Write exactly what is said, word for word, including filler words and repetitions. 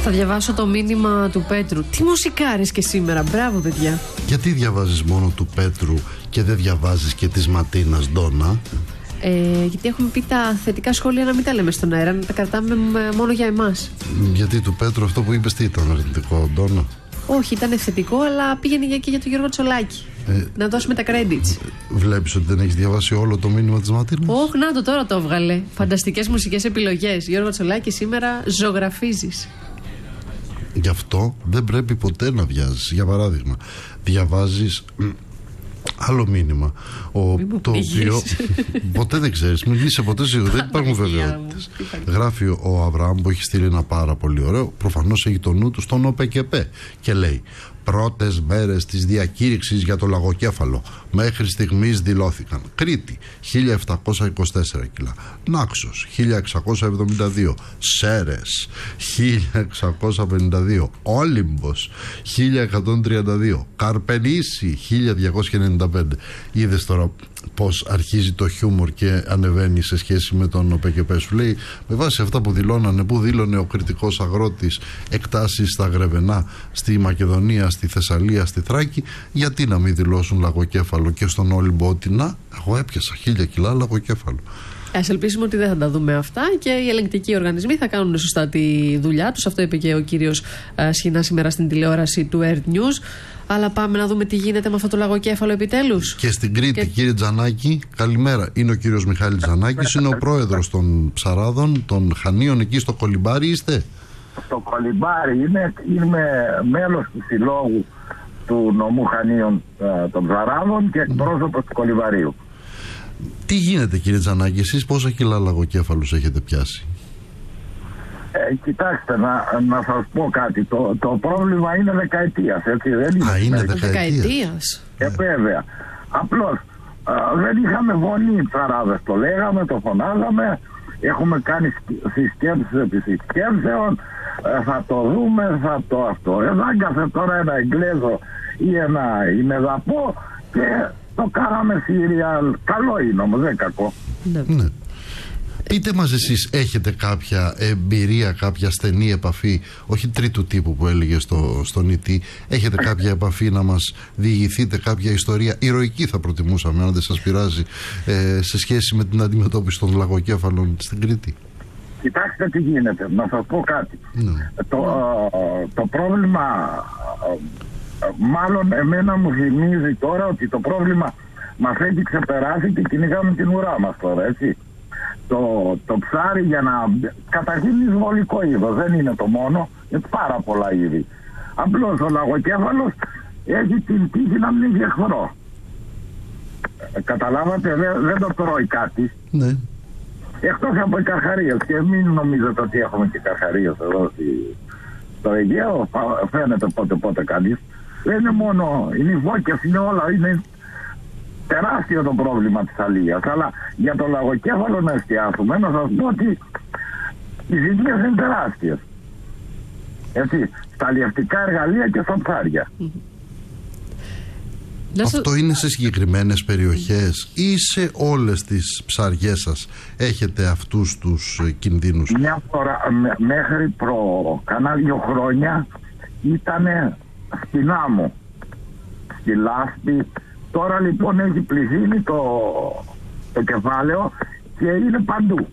Θα διαβάσω το μήνυμα του Πέτρου. Τι μουσικάρες και σήμερα, μπράβο παιδιά. Γιατί διαβάζεις μόνο του Πέτρου και δεν διαβάζεις και της Ματίνας, Ντόνα? Ε, γιατί έχουμε πει τα θετικά σχόλια να μην τα λέμε στον αέρα, να τα κρατάμε μόνο για εμάς. Γιατί του Πέτρου αυτό που είπες τι ήταν αρνητικό, Ντόνα? Όχι, ήταν θετικό, αλλά πήγαινε και για τον Γιώργο Τσολάκη. Ε, να δώσουμε τα credits. Βλέπεις ότι δεν έχεις διαβάσει όλο το μήνυμα της Ματίνας? Όχι, να το τώρα το έβγαλε. Φανταστικές μουσικές επιλογές. Γιώργο Τσολάκη, σήμερα ζωγραφίζεις. Γι' αυτό δεν πρέπει ποτέ να βιάζεις. Για παράδειγμα, διαβάζεις άλλο μήνυμα, ο, το οποίο ποτέ δεν ξέρεις, μην είσαι ποτέ σίγουρο, δεν υπάρχουν βεβαιότητες. Γράφει ο Αβραάμ που έχει στείλει ένα πάρα πολύ ωραίο, προφανώς έχει το νου του στον ΟΠΕΚΕΠΕ και λέει: πρώτες μέρες της διακήρυξης για το λαγοκέφαλο μέχρι στιγμής δηλώθηκαν Κρήτη χίλια επτακόσια είκοσι τέσσερα κιλά, Νάξος χίλια εξακόσια εβδομήντα δύο, Σέρες χίλια εξακόσια πενήντα δύο, Όλυμπος χίλια εκατόν τριάντα δύο, Καρπενήσι χίλια διακόσια ενενήντα πέντε. Είδες τώρα πως αρχίζει το χιούμορ και ανεβαίνει σε σχέση με τον ΟΠΕΚΕΠΕ. Σου λέει με βάση αυτά που δηλώνανε, που δήλωνε ο κριτικός αγρότης, εκτάσεις στα Γρεβενά, στη Μακεδονία, στη Θεσσαλία, στη Θράκη, γιατί να μην δηλώσουν λαγοκέφαλο και στον Όλυμπο ότι να, εγώ έπιασα χίλια κιλά λαγοκέφαλο. Ας ελπίσουμε ότι δεν θα τα δούμε αυτά και οι ελεγκτικοί οργανισμοί θα κάνουν σωστά τη δουλειά τους. Αυτό είπε και ο κύριος Σχοινά σήμερα στην τηλεόραση του Earth News. Αλλά πάμε να δούμε τι γίνεται με αυτό το λαγοκέφαλο επιτέλους. Και στην Κρήτη, και... κύριε Τζανάκη, καλημέρα. Είναι ο κύριος Μιχάλης Τζανάκης, είναι ο πρόεδρος των Ψαράδων, των Χανίων, εκεί στο Κολυμπάρι είστε? Στο Κολυμπάρι είμαι, είμαι μέλος του συλλόγου του νομού Χανίων των Ψαράδων και εκπρόσωπος του Κολυμπαρίου. Τι γίνεται, κύριε Τζανάκη, εσείς πόσα κιλά λαγοκέφαλους έχετε πιάσει? Ε, κοιτάξτε, να, να σας πω κάτι. Το, το πρόβλημα είναι δεκαετίας, έτσι δεν είναι? Α, είναι δεκαετίας. Ε, βέβαια. Απλώς α, δεν είχαμε φωνή οι ψαράδες. Το λέγαμε, το φωνάζαμε. Έχουμε κάνει συσκέψεις επί συσκέψεων. Ε, θα το δούμε, θα το αυτό. Εδάγκασε τώρα ένα Εγγλέζο ή ένα ημεδαπό και το κάναμε σύριαλ. Καλό είναι όμως, δεν κακό. Ναι. Ναι. Πείτε μας εσείς, έχετε κάποια εμπειρία, κάποια στενή επαφή, όχι τρίτου τύπου που έλεγε στο, στον ΙΤ, έχετε κάποια επαφή να μας διηγηθείτε κάποια ιστορία, ηρωική θα προτιμούσαμε, αν δεν σας πειράζει, ε, σε σχέση με την αντιμετώπιση των λαγοκέφαλων στην Κρήτη? Κοιτάξτε τι γίνεται, να σας πω κάτι. Ναι. Το, ε, το πρόβλημα, ε, μάλλον εμένα μου θυμίζει τώρα ότι το πρόβλημα μας έχει ξεπεράσει και κυνηγάμε την ουρά μας τώρα, έτσι. Το, το ψάρι, για να... καταρχήν είναι εισβολικό είδος, δεν είναι το μόνο, είναι πάρα πολλά είδη. Απλώς ο λαγοκέφαλος έχει την τύχη να μην έχει εχθρό. Ε, καταλάβατε, δεν, δεν το τρώει κάτι. Ναι. Εκτός από οι καρχαρίες, και μην νομίζετε ότι έχουμε και καρχαρίες εδώ στο Αιγαίο, φαίνεται πότε πότε κανείς. Δεν είναι μόνο, είναι οι βόκες, είναι όλα, είναι τεράστιο το πρόβλημα της αλίας. Αλλά για το λαγοκέφαλο να εστιάσουμε, να σας πω ότι οι ζημίες είναι τεράστιες. Έτσι, στα αλλιευτικά εργαλεία και στα ψάρια. Αυτό είναι σε συγκεκριμένες περιοχές ή σε όλες τις ψαριές σας έχετε αυτούς τους κινδύνους? Μια φορά, μέχρι προ κανένα δύο χρόνια ήτανε στην άμμο, στη λάσπη. Τώρα λοιπόν έχει πληθύνει το, το κεφάλαιο και είναι παντού.